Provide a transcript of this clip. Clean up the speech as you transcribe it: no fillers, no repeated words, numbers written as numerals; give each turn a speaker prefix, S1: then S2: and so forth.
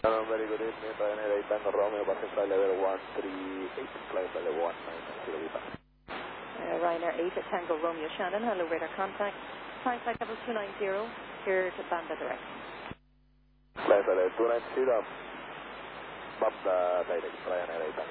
S1: Hello, very good evening. Ryanair 8 Tango Romeo, passenger level 138, flight level 190 Vita.
S2: Ryanair 8 at Tango Romeo Shannon, hello, radar contact. Flight level 290, here to Banda direct.
S1: Flight level 290, Banda direct, Ryanair 8 Tango.